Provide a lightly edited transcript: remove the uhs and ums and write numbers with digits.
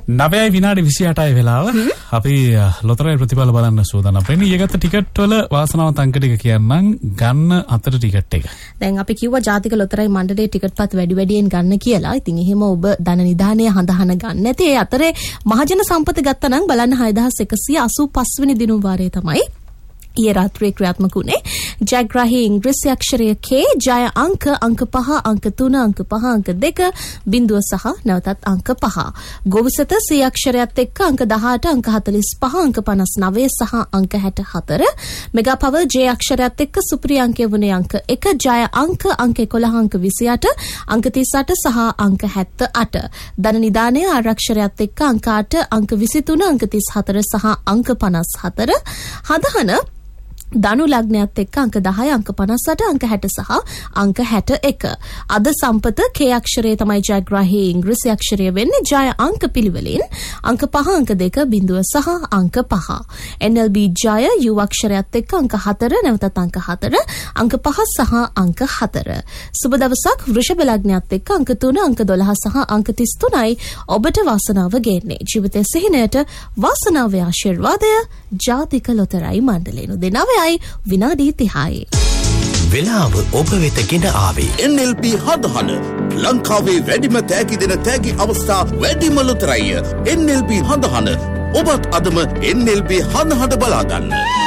9 විනාඩි 28යි වෙලාව. අපි ලොතරැයි ප්‍රතිඵල බලන්න සූදානම්. ප්‍රේමී ඊගත ටිකට් වල වාසනාවන්ත අංක ටික කියන්නම්. ගන්න අතර ටිකට් එක. දැන් අපි කිව්වා ජාතික ලොතරැයි මණ්ඩලයේ ටිකට් පත් වැඩියෙන් ගන්න කියලා. ඉතින් එහෙම ඔබ ධන නිධානය හඳහන ගන්න නැති. ඒ අතරේ මහජන සම්පත ගත්තා නම් බලන්න 6185 වෙනි දිනුම් වාරයේ තමයි ඊයේ රාත්‍රියේ ක්‍රියාත්මක වුණේ. ජයග්‍රාහී ඉංග්‍රීසි අක්ෂරය K ජය අංක 5 අංක 3 අංක 5 අංක 2 බිංදුව සහ නැවතත් අංක 5. ගොවිසත C අක්ෂරයත් එක්ක අංක 18 අංක 45 අංක 59 සහ අංක 64. මෙගා පවර් J අක්ෂරයත් එක්ක සුපිරි අංකය වුණේ අංක 1 ජය අංක 11 අංක 28 අංක 38 සහ අංක 78. ධන නිධානය ආරක්ෂරයත් එක්ක අංක 8 අංක 23 අංක 34 සහ අංක 54. හදහන ධනු ලග්නයත් එක්ක අංක 10 අංක 58 අංක 60 සහ අංක 61. අද සම්පත K අක්ෂරය තමයි ජයග්‍රාහී ඉංග්‍රීසි අක්ෂරය වෙන්නේ. ජය අංක පිළිවෙලින් අංක 5 අංක 2 බිංදුව සහ අංක 5. NLB ජය U අක්ෂරයත් එක්ක අංක 4 නැවතත් අංක 4 අංක 5 සහ අංක 4. සුබ දවසක් වෘෂභ ලග්නයත් එක්ක අංක 3 අංක 12 සහ අංක 33යි ඔබට වාසනාව ගෙන්නේ. ජීවිතයේ සිහිනයට වාසනාවේ ආශිර්වාදය ජාතික ලොතරැයි මණ්ඩලයෙන් දෙනව විනාඩි 30යි. වෙලාව ඔබ වෙත ගෙන ආවේ NLP හදහන ලංකාවේ වැඩිම තෑගි දෙන තෑගි අවස්ථා වැඩිම ලොතරැයි NLP හදහන. ඔබත් අදම NLP හදහන බලා ගන්න.